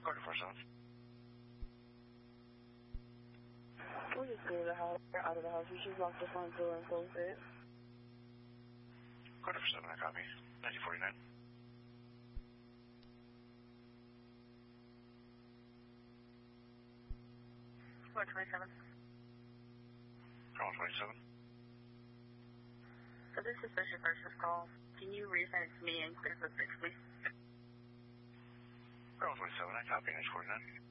44-7. We'll just clear the house, out of the house. We should lock the front door and close it. 44-7, I copy. 1949. Floor 27. Call 27. So this is suspicious versus call. Can you resend it to me and clear the 6, please? Call 27, I copy. 1949.